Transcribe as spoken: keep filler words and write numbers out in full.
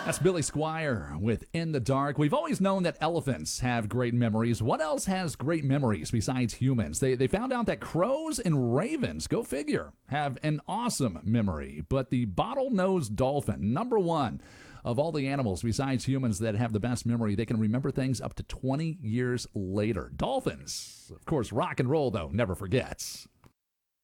That's Billy Squire with In the Dark. We've always known that elephants have great memories. What else has great memories besides humans? They, they found out that crows and ravens, go figure, have an awesome memory. But the bottlenose dolphin, number one of all the animals besides humans that have the best memory, they can remember things up to twenty years later. Dolphins, of course, rock and roll, though, never forgets.